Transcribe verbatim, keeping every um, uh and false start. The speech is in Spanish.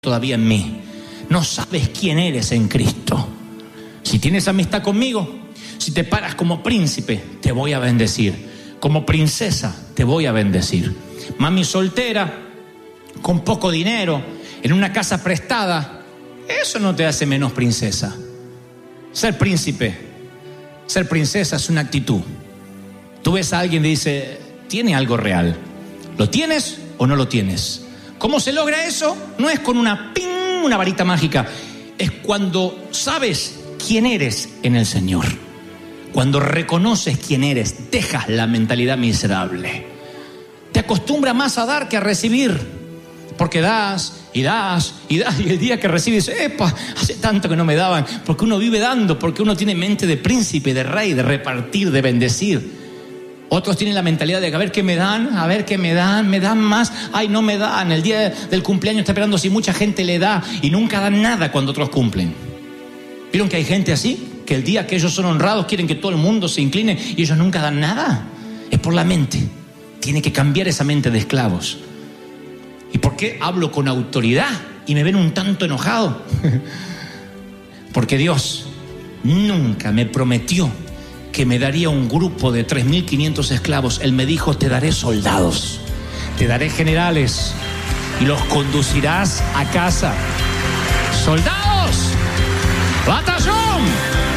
todavía en mí. No sabes quién eres en Cristo. Si tienes amistad conmigo, si te paras como príncipe, te voy a bendecir. Como princesa, te voy a bendecir. Mami soltera, con poco dinero, en una casa prestada, eso no te hace menos princesa. Ser príncipe, ser princesa es una actitud. Tú ves a alguien y dice, tiene algo real. ¿Lo tienes o no lo tienes? ¿Cómo se logra eso? No es con una ping, una varita mágica. Es cuando sabes quién eres en el Señor. Cuando reconoces quién eres, dejas la mentalidad miserable. Te acostumbras más a dar que a recibir. Porque das y das y das. Y el día que recibes, ¡epa! Hace tanto que no me daban. Porque uno vive dando, porque uno tiene mente de príncipe, de rey, de repartir, de bendecir. Otros tienen la mentalidad de a ver qué me dan, a ver qué me dan, me dan más, ay no me dan, el día del cumpleaños está esperando si mucha gente le da y nunca dan nada cuando otros cumplen. ¿Vieron que hay gente así? Que el día que ellos son honrados quieren que todo el mundo se incline y ellos nunca dan nada. Es por la mente. Tiene que cambiar esa mente de esclavos. ¿Y por qué hablo con autoridad y me ven un tanto enojado? Porque Dios nunca me prometió que me daría un grupo de tres mil quinientos esclavos. Él me dijo, te daré soldados, te daré generales y los conducirás a casa. ¡Soldados! ¡Batallón!